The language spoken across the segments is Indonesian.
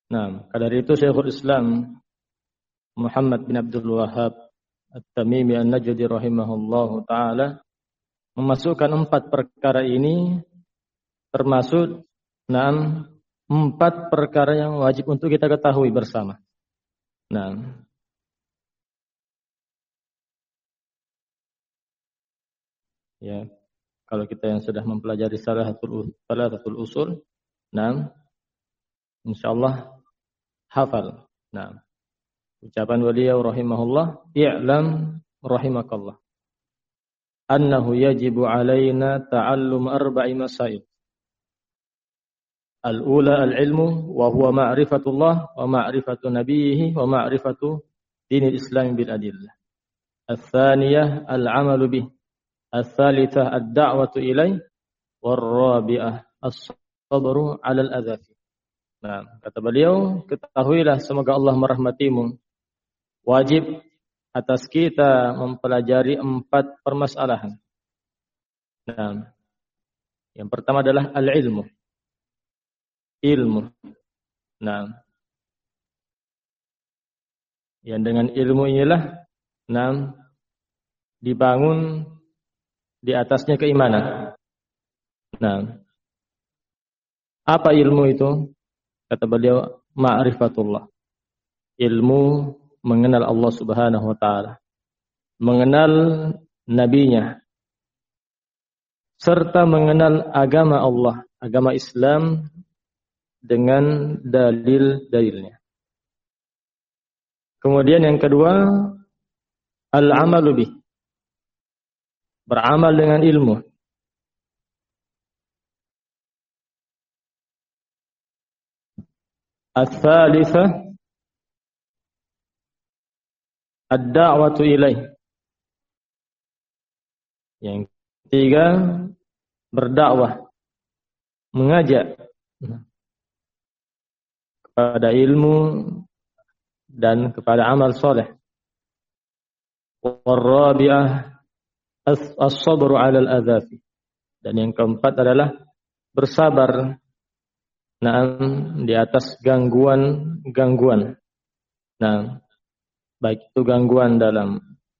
Nah, dari itu Syekhul Islam Muhammad bin Abdul Wahhab At-Tamimi An-Najdi rahimahullahu taala memasukkan 4 perkara ini termasuk 4 perkara yang wajib untuk kita ketahui bersama. Nah, ya, kalau kita yang sudah mempelajari salasatul usul, insyaallah hafal. Nah, ucapan beliau rahimahullah, i'lam rahimakallah annahu yajibu alaina ta'allum 4 masail. Al-ula al-ilmu wa huwa ma'rifatullah wa ma'rifatu nabiyhi wa ma'rifatu dinil islam bil adillah. Al-thaniyah al-'amalu bih. Al-thalithah ad-da'watu ilaih. Wal-rabi'ah as-sabru 'ala al-adha. Nah, kata beliau, ketahuilah semoga Allah merahmatimu, wajib atas kita mempelajari 4 permasalahan. Nah, yang pertama adalah al-ilmu. Ilmu. Nah, yang dengan ilmu inilah dibangun di atasnya keimanan. Nah, apa ilmu itu? Kata beliau, ma'rifatullah. Ilmu mengenal Allah Subhanahu wa taala, mengenal nabinya, serta mengenal agama Allah, agama Islam dengan dalil-dalilnya. Kemudian yang kedua, al-amalu bih. Beramal dengan ilmu. Al-thalithah ad-da'watu ilaih. Yang ketiga, berdakwah, mengajak kepada ilmu dan kepada amal soleh. Wal-rabi'ah as-sabru 'ala al-adzafi. Dan yang keempat adalah bersabar di atas gangguan. Nah, baik itu gangguan dalam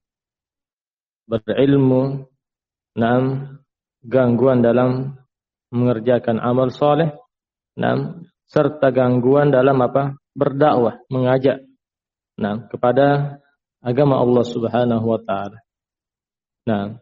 berilmu, gangguan dalam mengerjakan amal soleh, serta gangguan dalam berdakwah, mengajak kepada agama Allah Subhanahu wa taala. Nah,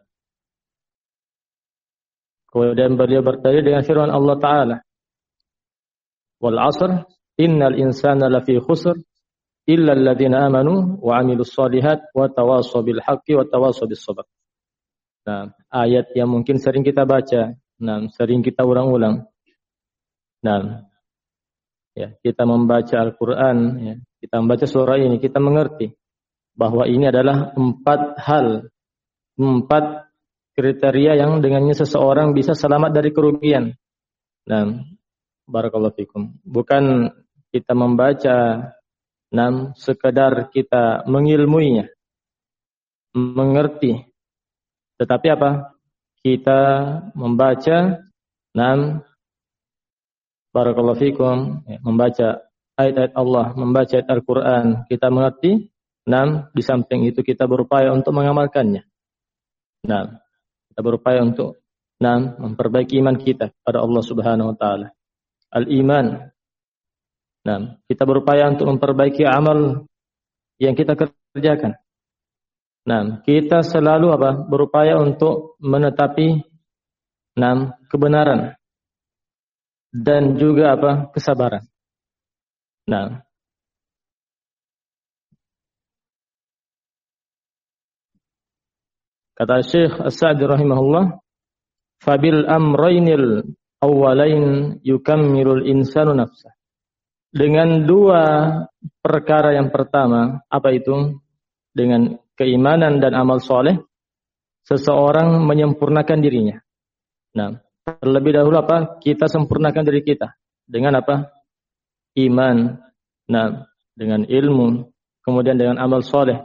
kemudian beliau bertanya dengan firman Allah taala, wal 'asr innal insana lafi khusr illa alladziina amanu wa 'amilus shalihat wa tawashaw bil haqqi wa tawashaw bis sabr. Nah, ayat yang mungkin sering kita baca, sering kita ulang-ulang. Nah, ya, kita membaca Al-Qur'an, ya, kita membaca surah ini, kita mengerti bahwa ini adalah 4 hal, 4 kriteria yang dengannya seseorang bisa selamat dari kerugian. Nah, barakallahu fikum. Bukan kita membaca sekedar kita mengilmuinya, mengerti. Tetapi kita membaca barakallahu fikum, membaca ayat-ayat Allah, membaca ayat Al-Qur'an, kita mengerti. Di samping itu kita berupaya untuk mengamalkannya. Kita berupaya untuk memperbaiki iman kita pada Allah Subhanahu wa taala. Al-iman. Kita berupaya untuk memperbaiki amal yang kita kerjakan. Kita selalu berupaya untuk menetapi kebenaran dan juga kesabaran. Kata Syekh As-Sa'di rahimahullah, fabil amraynil awwalain yukammilul insanu nafsah. Dengan 2 perkara yang pertama, apa itu? Dengan keimanan dan amal soleh, seseorang menyempurnakan dirinya. Terlebih dahulu kita sempurnakan diri kita dengan iman, dengan ilmu, kemudian dengan amal soleh.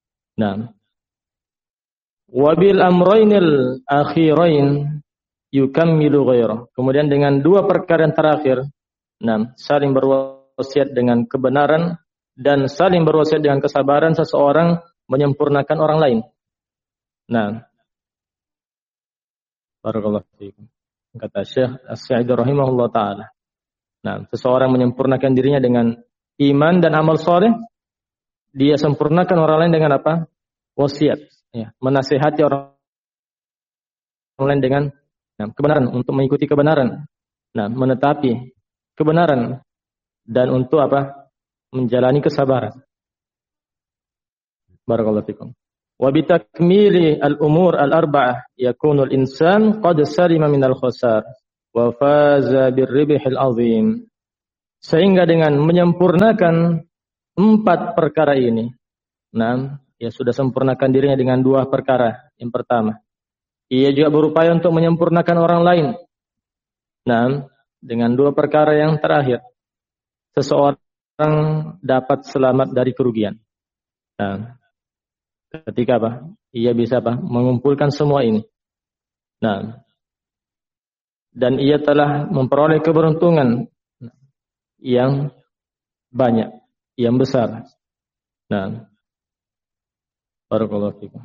Wabil amraynil akhirain yukammilu ghairah. Kemudian dengan 2 perkara yang terakhir, saling berwasiat berwasiat dengan kebenaran dan saling berwasiat dengan kesabaran, seseorang menyempurnakan orang lain. Nah, barakallahu fiikum. Kata Syekh As-Sa'idi rahimahullah taala. Nah, seseorang menyempurnakan dirinya dengan iman dan amal soleh, dia sempurnakan orang lain dengan apa? Wasiat, ya, menasihati orang lain dengan kebenaran, untuk mengikuti kebenaran. Nah, menetapi kebenaran dan untuk apa? Menjalani kesabaran. Barakallahu fikum. Wa bi takmili al-umur al-arba'ah yakunu al-insan qad salima min al-khusar wa faza bir-ribhil azim. Sehingga dengan menyempurnakan 4 perkara ini, nah, ia sudah sempurnakan dirinya dengan 2 perkara. Yang pertama, ia juga berupaya untuk menyempurnakan orang lain. Nah, dengan 2 perkara yang terakhir, seseorang dapat selamat dari kerugian. Nah, ketika apa? Ia bisa apa? Mengumpulkan semua ini. Nah, dan ia telah memperoleh keberuntungan yang banyak, yang besar. Nah, barakallahu fikum.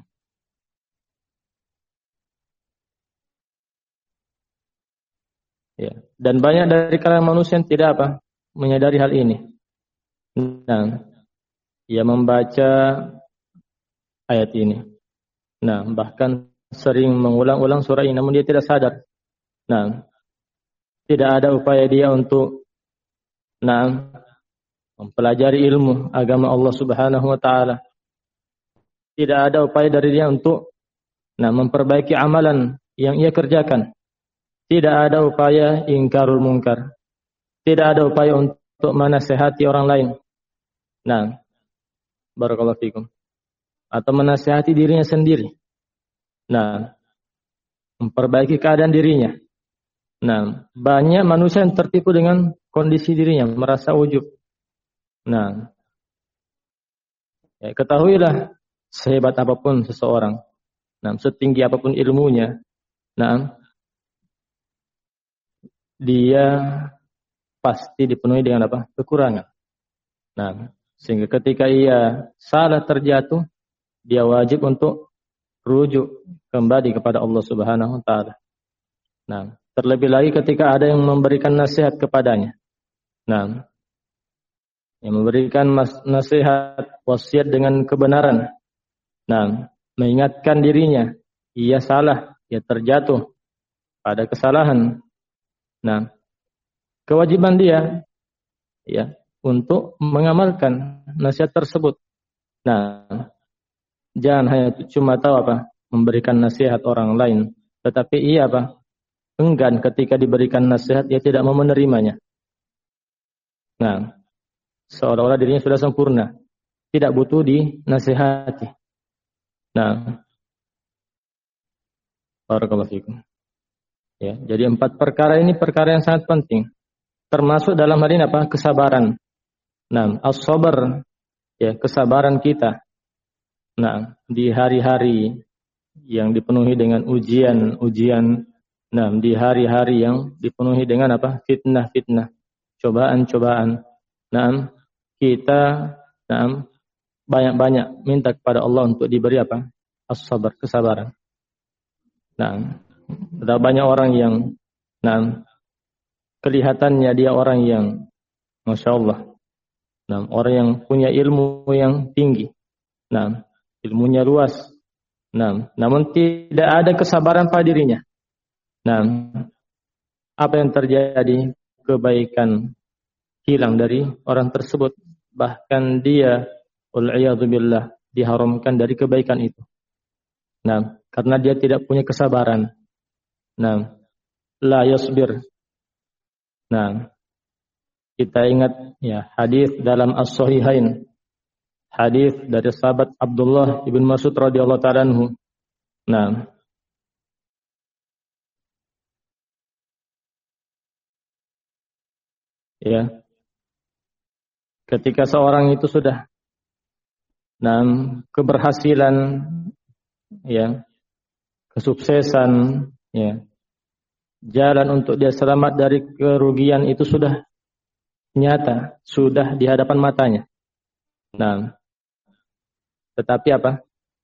Ya, dan banyak dari kalangan manusia yang tidak apa? Menyadari hal ini. Nah, ia membaca ayat ini. Nah, bahkan sering mengulang-ulang surah ini, namun dia tidak sadar. Nah, tidak ada upaya dia untuk mempelajari ilmu agama Allah Subhanahu wa taala. Tidak ada upaya dari dia untuk memperbaiki amalan yang ia kerjakan. Tidak ada upaya ingkarul munkar. Tidak ada upaya untuk menasihati orang lain. Nah, barakallahu fikum. Atau menasihati dirinya sendiri. Nah, memperbaiki keadaan dirinya. Nah, banyak manusia yang tertipu dengan kondisi dirinya, merasa ujub. Nah, ya, ketahuilah sehebat apapun seseorang, setinggi apapun ilmunya, dia pasti dipenuhi dengan apa? Kekurangan. Nah, sehingga ketika ia salah terjatuh, dia wajib untuk rujuk kembali kepada Allah Subhanahu wa taala. Nah, terlebih lagi ketika ada yang memberikan nasihat kepadanya. Nah, yang memberikan nasihat, wasiat dengan kebenaran. Nah, mengingatkan dirinya, ia salah, ia terjatuh pada kesalahan. Nah, kewajiban dia ya untuk mengamalkan nasihat tersebut. Nah, jangan hanya cuma tahu apa memberikan nasihat orang lain, tetapi ia apa enggan ketika diberikan nasihat, dia tidak mau menerimanya. Nah, seolah-olah dirinya sudah sempurna, tidak butuh dinasihati. Nah, barakallahu fikum. Ya, jadi 4 perkara ini perkara yang sangat penting. Termasuk dalam hal ini apa? Kesabaran. Nah, as-sabar, ya, kesabaran kita. Nah, di hari-hari yang dipenuhi dengan ujian-ujian, di hari-hari yang dipenuhi dengan apa? Fitnah-fitnah, cobaan-cobaan. Nah, kita banyak-banyak minta kepada Allah untuk diberi apa? As-sabar, kesabaran. Nah, ada banyak orang yang kelihatannya dia orang yang Masya Allah, orang yang punya ilmu yang tinggi, ilmunya luas, namun tidak ada kesabaran pada dirinya. Apa yang terjadi? Kebaikan hilang dari orang tersebut, bahkan dia wal'iyadzubillah diharamkan dari kebaikan itu. Karena dia tidak punya kesabaran. La yasbir. Kita ingat ya hadis dalam As-Sahihain, hadis dari sahabat Abdullah ibn Mas'ud radhiyallahu ta'ala anhu. Ya, ketika seorang itu sudah keberhasilan, ya, kesuksesan, ya, jalan untuk dia selamat dari kerugian itu sudah nyata, sudah di hadapan matanya. Nah, tetapi apa?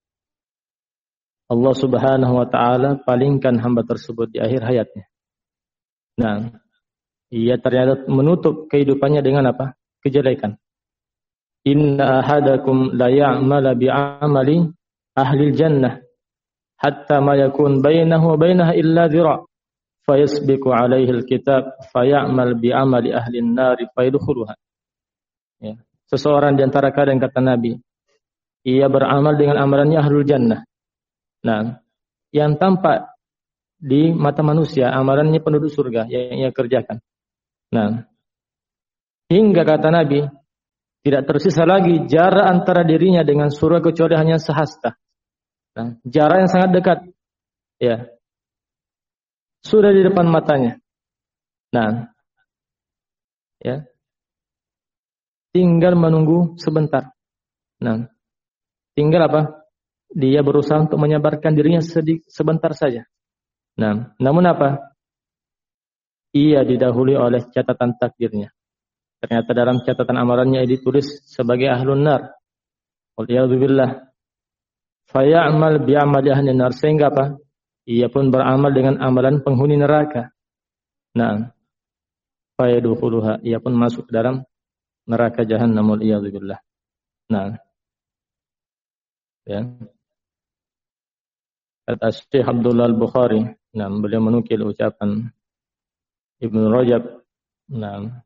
Allah Subhanahu wa taala palingkan hamba tersebut di akhir hayatnya. Nah, ia ternyata menutup kehidupannya dengan apa? Kejelekan. Inna ahadakum la ya'mala bi'amali ahli jannah hatta ma yakun bainahu wa bainaha illa dhira' fayasbiqu 'alaihi al-kitab fay'amal bi'amali ahli an-nar fayadkhuluha. Ya. Seseorang di antara kalian, kata Nabi, ia beramal dengan amalannya ahlul jannah. Nah, yang tampak di mata manusia amalannya penduduk surga yang ia kerjakan. Nah, hingga kata Nabi tidak tersisa lagi jarak antara dirinya dengan surga kecuali hanya sehasta. Nah, jarak yang sangat dekat. Ya. Sudah di depan matanya. Nah, ya. Tinggal menunggu sebentar. Nah, tinggal apa? Dia berusaha untuk menyabarkan dirinya sebentar saja. Nah, namun apa? Ia didahului oleh catatan takdirnya. Ternyata dalam catatan amalannya ditulis sebagai ahlun nar. Waliyadzubillah. Faya'mal bi'amali ahli nar. Sehingga apa? Ia pun beramal dengan amalan penghuni neraka. Nah, fayadkhuluha. Ia pun masuk ke dalam neraka jahannam. Waliyadzubillah. Nah, ya. Kata Syekh Abdullah Al-Bukhari, nah, beliau menukil ucapan Ibnu Rajab, nah,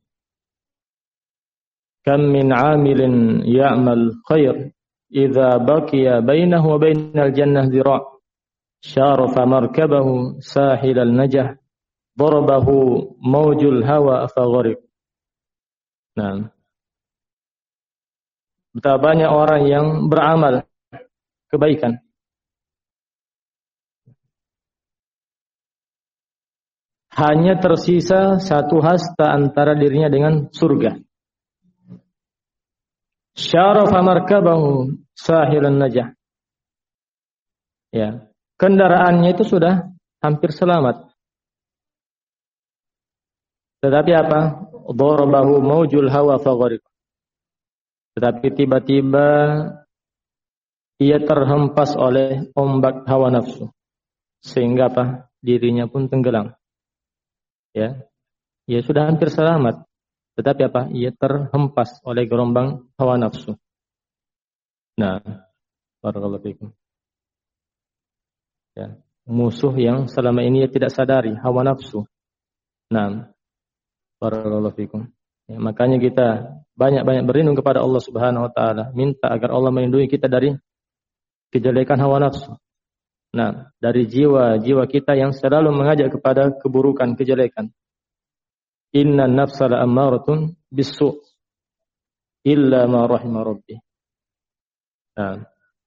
kam min 'amilin ya'mal khair idza baqiya bainahu wa bainal jannah zira' syarafa markabahu sahilal najah darabahu mawjul hawa fagharib. Nah, betapa banyak orang yang beramal kebaikan, hanya tersisa satu hasta antara dirinya dengan surga. Syarafa markabahu sahilan najah. Ya, kendaraannya itu sudah hampir selamat. Tetapi apa? Darabahu maujul hawa fagharib. Tetapi tiba-tiba ia terhempas oleh ombak hawa nafsu. Sehingga apa? Dirinya pun tenggelam. Ya, ia sudah hampir selamat, tetapi apa? Ia terhempas oleh gelombang hawa nafsu. Nah, barakallahu fikum. Ya, musuh yang selama ini ia tidak sadari, hawa nafsu. Nah, barakallahu fikum. Ya, makanya kita banyak-banyak berlindung kepada Allah Subhanahu wa taala, minta agar Allah melindungi kita dari kejelekan hawa nafsu. Nah, dari jiwa-jiwa kita yang selalu mengajak kepada keburukan, kejelekan. Inna nafsa la'ammaratun bis-su' illa ma rahima rabbi. Nah.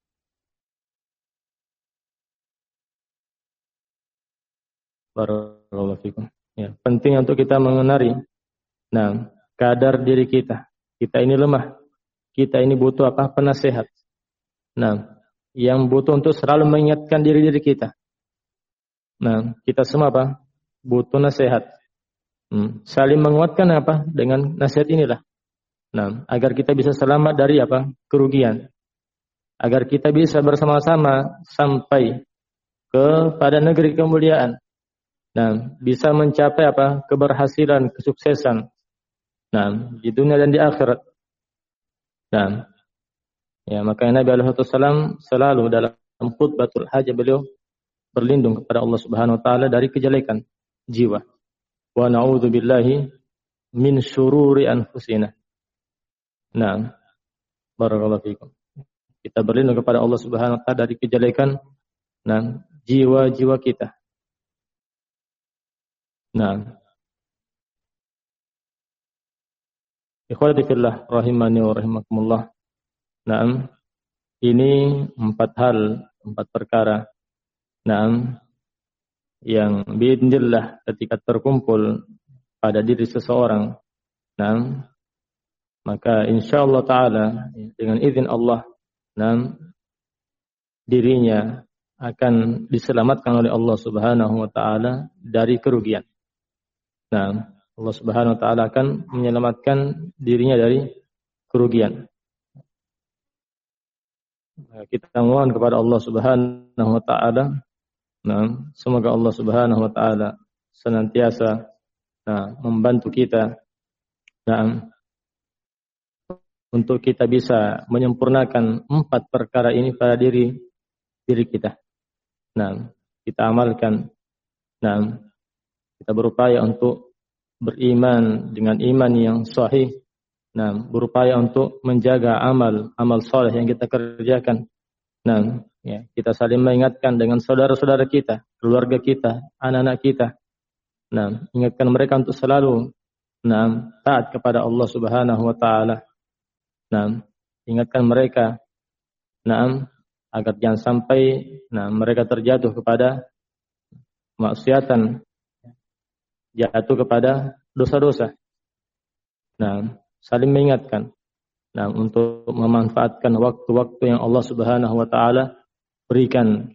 Barakallahu fikum. Ya, penting untuk kita mengenali kadar diri kita. Kita ini lemah. Kita ini butuh apa? Penasehat. Nah, yang butuh untuk selalu mengingatkan diri kita. Nah, kita semua apa? Butuh nasihat. Saling menguatkan apa? Dengan nasihat inilah. Nah, agar kita bisa selamat dari apa? Kerugian. Agar kita bisa bersama-sama sampai kepada negeri kemuliaan. Nah, bisa mencapai apa? Keberhasilan, kesuksesan. Nah, di dunia dan di akhirat. Nah, ya, makanya Nabi SAW selalu dalam khutbatul hajah beliau berlindung kepada Allah Subhanahu wa taala dari kejelekan jiwa. Wa na'udzubillahi min syururi anfusina. Nah, barakallahu fikum. Kita berlindung kepada Allah Subhanahu wa taala dari kejelekan jiwa-jiwa kita. Nah, ikhwati fillah rahimani wa rahimakumullah. Nah, ini 4 perkara. Nah, yang biidznillah ketika terkumpul pada diri seseorang, nah, maka insyaallah taala dengan izin Allah, nah, dirinya akan diselamatkan oleh Allah Subhanahu wa taala dari kerugian. Nah, Allah Subhanahu wa taala akan menyelamatkan dirinya dari kerugian. Kita mohon kepada Allah Subhanahu wa taala, semoga Allah Subhanahu wa taala senantiasa membantu kita untuk kita bisa menyempurnakan 4 perkara ini pada diri kita. Kita amalkan. Kita berupaya untuk beriman dengan iman yang sahih. Berupaya untuk menjaga amal soleh yang kita kerjakan. Kita saling mengingatkan dengan saudara-saudara kita, keluarga kita, anak-anak kita. Ingatkan mereka untuk selalu taat kepada Allah Subhanahu wa taala. Ingatkan mereka agar jangan sampai mereka terjatuh kepada maksiatan, jatuh kepada dosa-dosa. Saling mengingatkan untuk memanfaatkan waktu-waktu yang Allah Subhanahu wa taala berikan.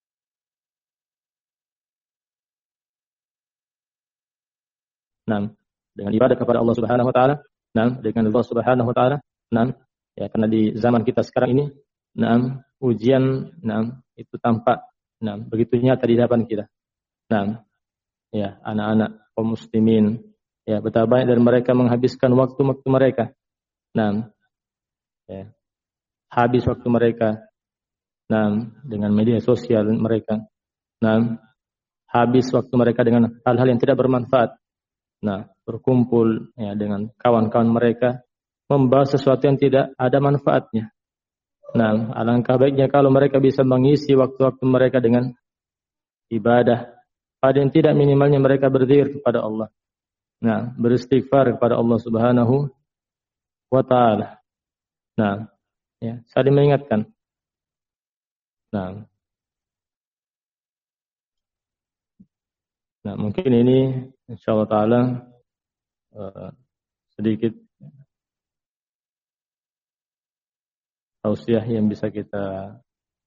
Dengan ibadah kepada Allah Subhanahu wa taala, dengan Allah Subhanahu wa taala, karena di zaman kita sekarang ini, ujian itu tampak begitu nyata di hadapan kita. Anak-anak kaum muslimin, betapa banyak dari mereka menghabiskan waktu-waktu mereka. Habis waktu mereka dengan media sosial mereka. Habis waktu mereka dengan hal-hal yang tidak bermanfaat. Berkumpul dengan kawan-kawan mereka membahas sesuatu yang tidak ada manfaatnya. Alangkah baiknya kalau mereka bisa mengisi waktu-waktu mereka dengan ibadah. Paling tidak minimalnya mereka berzikir kepada Allah. Beristighfar kepada Allah Subhanahu wa taala. Saling mengingatkan. Mungkin ini insyaallah taala sedikit tausiah yang bisa kita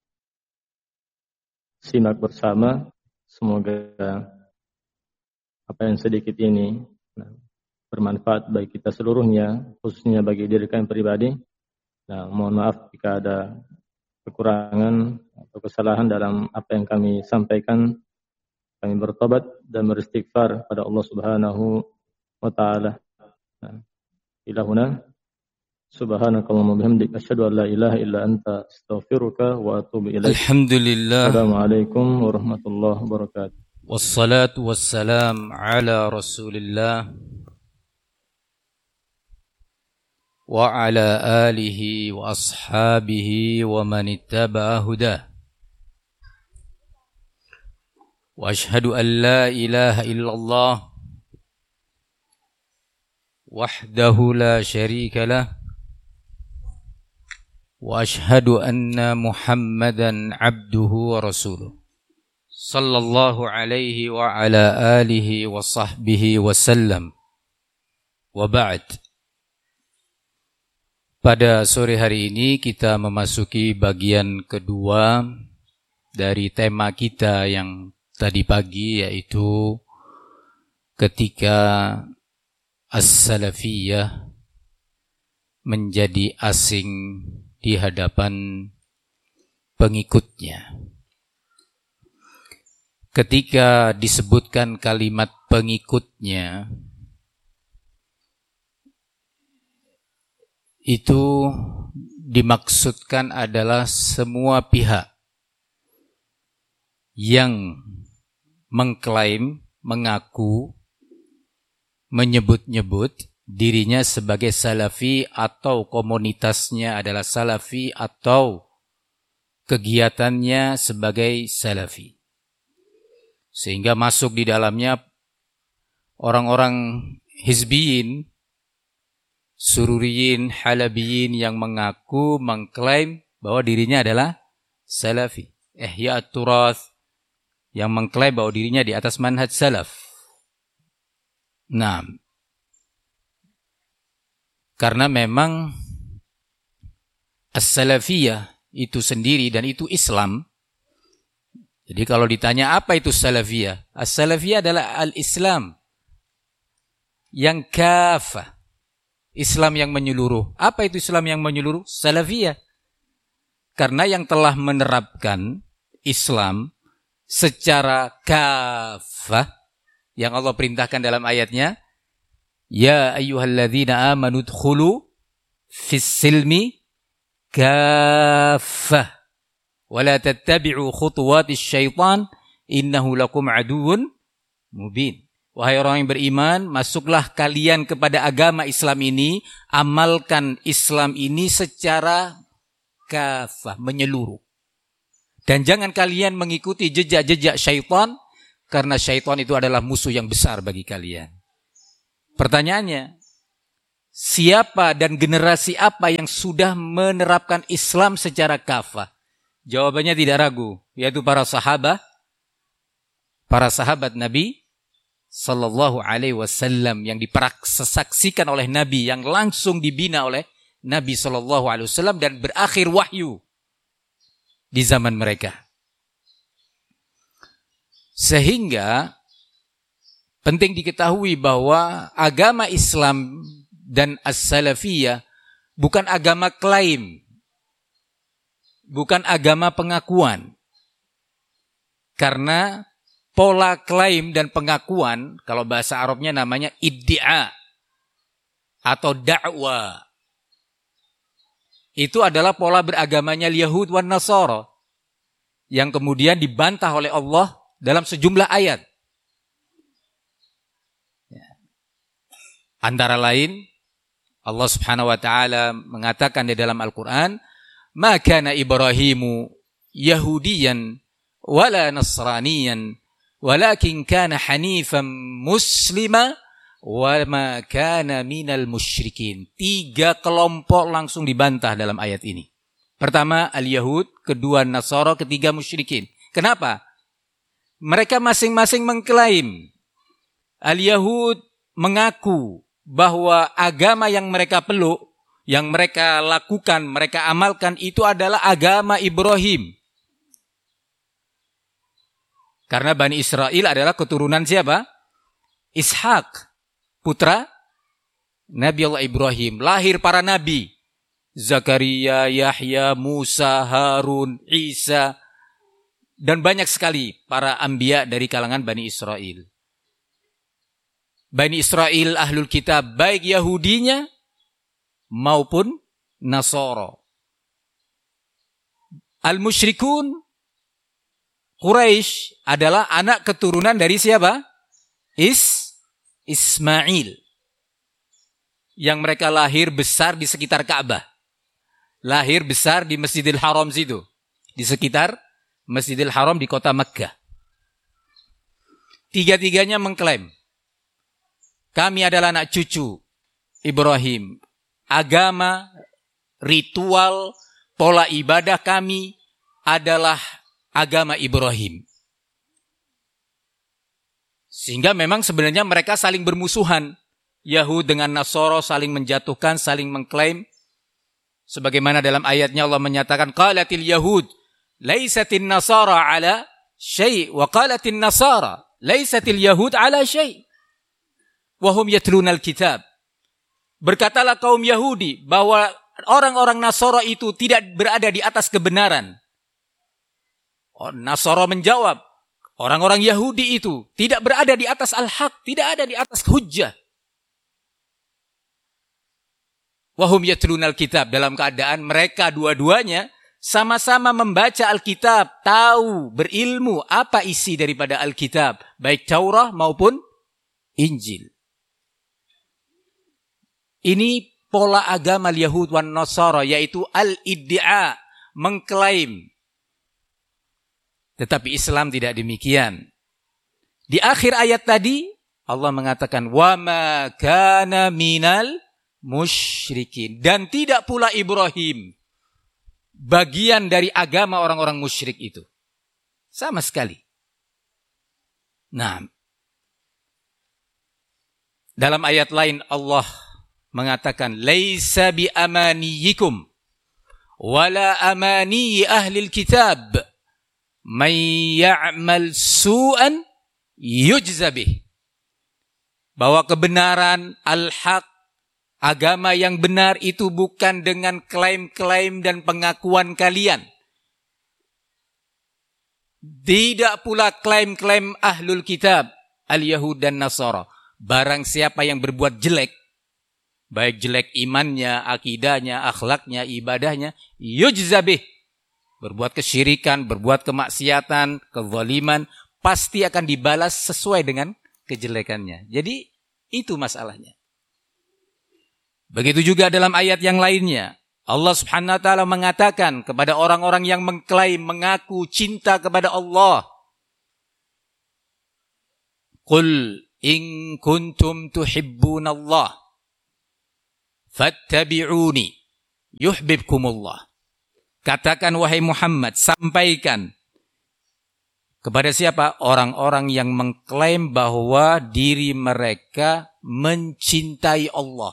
simak bersama. Semoga apa yang sedikit ini bermanfaat bagi kita seluruhnya, khususnya bagi diri kami pribadi. Mohon maaf jika ada kekurangan atau kesalahan dalam apa yang kami sampaikan. Kami bertobat dan beristighfar pada Allah Subhanahu wa taala. Ilahuna subhanakallahumma bihamdika asyhadu an la ilaha illa anta astaghfiruka wa atubu ilaik. Alhamdulillah. Assalamualaikum warahmatullahi wabarakatuh. Wassalatu wassalam ala Rasulillah wa ala alihi wa ashabihi wa man ittaba'a hudah. Wa ashhadu an la ilaha illallah wahdahu la syarika lah wa ashhadu anna Muhammadan abduhu wa rasuluh sallallahu alaihi wa ala alihi wa sahbihi wa sallam. Wa ba'd. Pada sore hari ini kita memasuki bagian kedua dari tema kita yang tadi pagi, yaitu ketika as-salafiyah menjadi asing di hadapan pengikutnya. Ketika disebutkan kalimat pengikutnya, itu dimaksudkan adalah semua pihak yang mengklaim, mengaku, menyebut-nyebut dirinya sebagai salafi atau komunitasnya adalah salafi atau kegiatannya sebagai salafi. Sehingga masuk di dalamnya orang-orang hizbiyin, sururiyin, halabiyin yang mengaku, mengklaim bahwa dirinya adalah salafi. Ihya at-turath, yang mengklaim bahwa dirinya di atas manhaj salaf. Nah, karena memang as-salafiyah itu sendiri dan itu Islam. Jadi kalau ditanya apa itu salafiyah? As-salafiyah adalah al-Islam. yang kafah. Islam yang menyeluruh. Apa itu Islam yang menyeluruh? Salafiyah. Karena yang telah menerapkan Islam secara kafah, yang Allah perintahkan dalam ayatnya, ya ayyuhalladzina amanu dkhulu fis silmi kafah wa la tattabi'u khutuwatis syaitan innahu lakum aduwwun mubin. Wahai orang yang beriman, masuklah kalian kepada agama Islam ini, amalkan Islam ini secara kafah, menyeluruh. Dan jangan kalian mengikuti jejak-jejak syaitan, karena syaitan itu adalah musuh yang besar bagi kalian. Pertanyaannya, siapa dan generasi apa yang sudah menerapkan Islam secara kafah? Jawabannya tidak ragu, yaitu para sahabat Nabi Sallallahu Alaihi Wasallam yang disaksikan oleh Nabi, yang langsung dibina oleh Nabi Sallallahu Alaihi Wasallam dan berakhir wahyu di zaman mereka. Sehingga penting diketahui bahwa agama Islam dan as-salafiyah bukan agama klaim, bukan agama pengakuan. Karena pola klaim dan pengakuan, kalau bahasa Arabnya namanya iddia atau da'wa, itu adalah pola beragamanya Yahud wan Nasara yang kemudian dibantah oleh Allah dalam sejumlah ayat. Antara lain Allah Subhanahu wa taala mengatakan di dalam Al-Qur'an, "Ma kana Ibrahimu Yahudiyan wala Nasraniyan, walakin kana hanifan muslima wa ma kana minal musyrikin." 3 kelompok langsung dibantah dalam ayat ini. Pertama al-Yahud, kedua Nasara, ketiga musyrikin. Kenapa? Mereka masing-masing mengklaim. Al-Yahud mengaku bahwa agama yang mereka peluk, yang mereka lakukan, mereka amalkan itu adalah agama Ibrahim. Karena Bani Israel adalah keturunan siapa? Ishak, putra Nabi Allah Ibrahim. Lahir para nabi, Zakaria, Yahya, Musa, Harun, Isa, dan banyak sekali para anbiya dari kalangan Bani Israel. Bani Israel ahlul kitab, baik Yahudinya maupun Nasara. Al-musyrikun Quraisy adalah anak keturunan dari siapa? Ismail. Yang mereka lahir besar di sekitar Ka'bah. Lahir besar di Masjidil Haram situ. Di sekitar Masjidil Haram di kota Makkah. 3-tiganya mengklaim, kami adalah anak cucu Ibrahim. Agama, ritual, pola ibadah kami adalah agama Ibrahim. Sehingga memang sebenarnya mereka saling bermusuhan. Yahud dengan Nasara saling menjatuhkan, saling mengklaim. Sebagaimana dalam ayatnya Allah menyatakan, qalatil Yahud laisatin Nasara ala syai' wa qalatin Nasara laisatil Yahud ala syai' wahum yatlunal kitab. Berkatalah kaum Yahudi bahwa orang-orang Nasara itu tidak berada di atas kebenaran. Nasara menjawab, orang-orang Yahudi itu tidak berada di atas al-haq, tidak ada di atas hujjah. Wahum yatlunal kitab, dalam keadaan mereka dua-duanya sama-sama membaca Alkitab, tahu, berilmu apa isi daripada Alkitab, baik Taurah maupun Injil. Ini pola agama Yahud wan Nasara, yaitu al-iddia, mengklaim. Tetapi Islam tidak demikian. Di akhir ayat tadi Allah mengatakan wa ma kana minal musyrikin, dan tidak pula Ibrahim bagian dari agama orang-orang musyrik itu. Sama sekali. Nah, dalam ayat lain Allah mengatakan laisa bi amaniyikum wala amani ahli kitab may ya'mal su'an yujza bih. bahwa kebenaran al-haq, agama yang benar itu bukan dengan klaim-klaim dan pengakuan kalian. Tidak pula klaim-klaim ahlul kitab, al-Yahud dan Nasara. Barang siapa yang berbuat jelek, baik jelek imannya, akidahnya, akhlaknya, ibadahnya, yujzabih. Berbuat kesyirikan, berbuat kemaksiatan, kezaliman, pasti akan dibalas sesuai dengan kejelekannya. Jadi itu masalahnya. Begitu juga dalam ayat yang lainnya. Allah Subhanahu wa taala mengatakan kepada orang-orang yang mengklaim, mengaku cinta kepada Allah. Qul in kuntum tuhibbunallah fattabi'uni yuhibbukumullah. Katakan wahai Muhammad, sampaikan kepada siapa? Orang-orang yang mengklaim bahwa diri mereka mencintai Allah.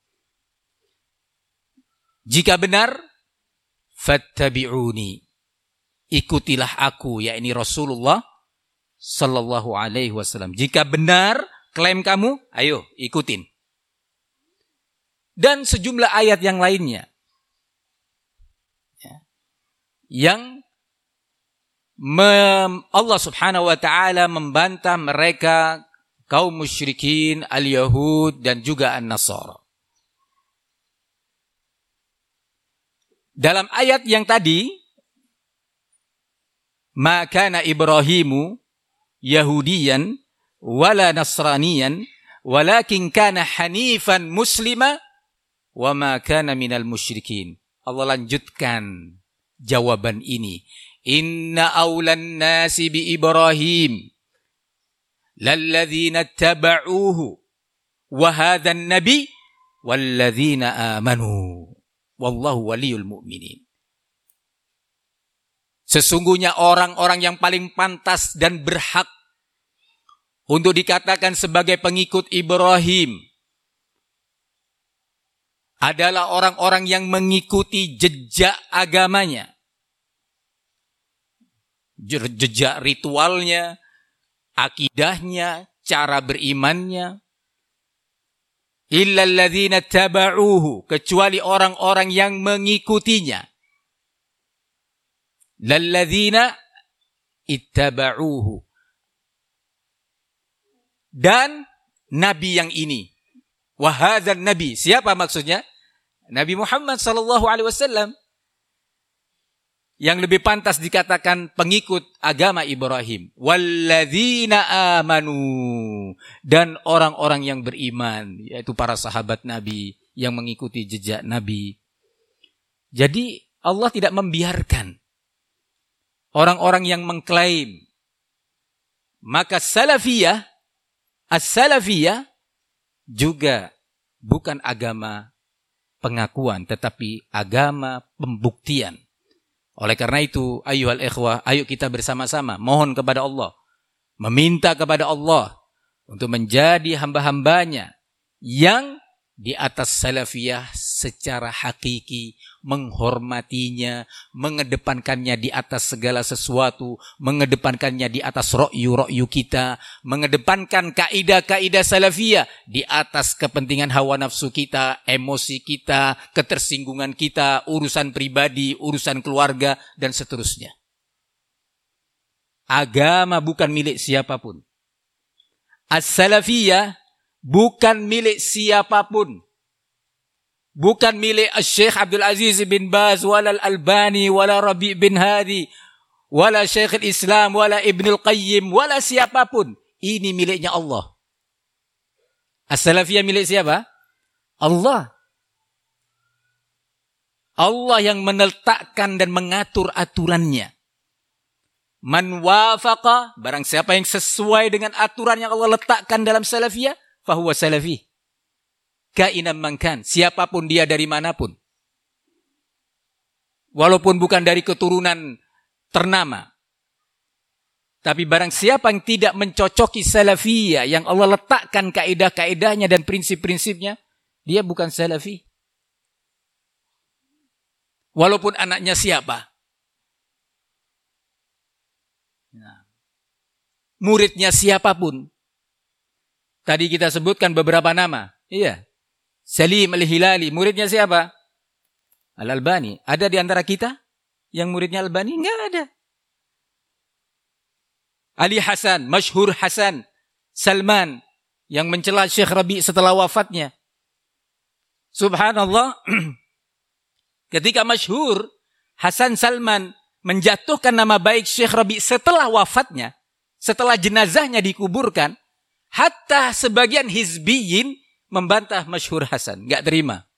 Jika benar, fattabi'uni, ikutilah aku, yakni Rasulullah sallallahu alaihi wasallam. Jika benar klaim kamu, ayo ikutin. Dan sejumlah ayat yang lainnya yang Allah Subhanahu wa taala membantah mereka kaum musyrikin, al-Yahud dan juga an-Nasara. Dalam ayat yang tadi, ma kana Ibrahimu Yahudiyan wala Nasraniyan walakin kana hanifan muslima wa ma kana minal musyrikin. Allah lanjutkan jawaban ini. Inna awlan nasi bi Ibrahim lalladzina taba'uhu wa hadhan nabi walladzina amanu. Wallahu waliyul mu'minin. Sesungguhnya orang-orang yang paling pantas dan berhak untuk dikatakan sebagai pengikut Ibrahim adalah orang-orang yang mengikuti jejak agamanya. Jejak ritualnya, akidahnya, cara berimannya. Illal ladzina taba'uhu, kecuali orang-orang yang mengikutinya. Lalladzina ittaba'uhu, dan nabi yang ini. Wa hadzal nabi, siapa maksudnya? Nabi Muhammad sallallahu alaihi wasallam yang lebih pantas dikatakan pengikut agama Ibrahim. Walladzina amanu, dan orang-orang yang beriman, yaitu para sahabat Nabi yang mengikuti jejak Nabi. Jadi Allah tidak membiarkan orang-orang yang mengklaim. Maka salafiyah, as-salafiyah juga bukan agama pengakuan, tetapi agama pembuktian. Oleh karena itu, ayyuhal ikhwah, ayo kita bersama-sama mohon kepada Allah, meminta kepada Allah untuk menjadi hamba-hambanya yang di atas salafiyah secara hakiki, menghormatinya, mengedepankannya di atas segala sesuatu, mengedepankannya di atas ra'yu kita, mengedepankan kaidah-kaidah salafiyah di atas kepentingan hawa nafsu kita, emosi kita, ketersinggungan kita, urusan pribadi, urusan keluarga, dan seterusnya. Agama bukan milik siapapun. As-salafiyah bukan milik siapapun. Bukan milik Syekh Abdul Aziz bin Baz, wala Al-Albani, wala Rabi' bin Hadi, wala Syekh Islam, wala Ibnul Qayyim, wala siapapun. Ini miliknya Allah. As-salafiyah milik siapa? Allah. Allah yang meletakkan dan mengatur aturannya. Man wafaqa, barang siapa yang sesuai dengan aturan yang Allah letakkan dalam salafiyah, fahuwa salafi. Kainan mangkan, siapapun dia dari manapun. Walaupun bukan dari keturunan ternama. Tapi barang siapa yang tidak mencocoki salafiyah, yang Allah letakkan kaidah-kaidahnya dan prinsip-prinsipnya, dia bukan salafi. Walaupun anaknya siapa. Muridnya siapapun. Tadi kita sebutkan beberapa nama. Iya. Salim Al-Hilali, muridnya siapa? Al-Albani. Ada di antara kita yang muridnya Albani? Enggak ada. Ali Hasan, Masyhur Hasan, Salman, yang mencela Syekh Rabi setelah wafatnya. Subhanallah. Ketika Masyhur Hasan Salman menjatuhkan nama baik Syekh Rabi setelah wafatnya, setelah jenazahnya dikuburkan, hatta sebagian hizbiyin membantah Masyhur Hasan, enggak terima.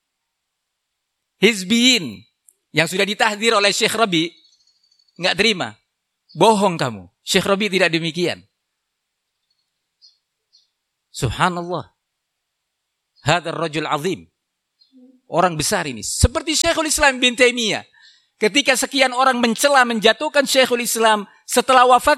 Hizbiyin yang sudah ditahdir oleh Syekh Rabi enggak terima. Bohong kamu. Syekh Rabi tidak demikian. Subhanallah. Hadzal rajul azim. Orang besar ini. Seperti Syekhul Islam bin Taimiyah. Ketika sekian orang mencela, menjatuhkan Syekhul Islam setelah wafat